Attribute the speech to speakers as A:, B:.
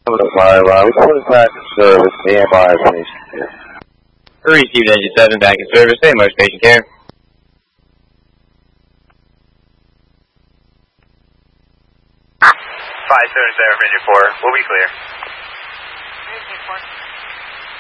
A: We put it back in service. Standby, patient care.
B: Received engine 7 back in service. Same much patient care.
C: 577 Engine 4. We'll be clear.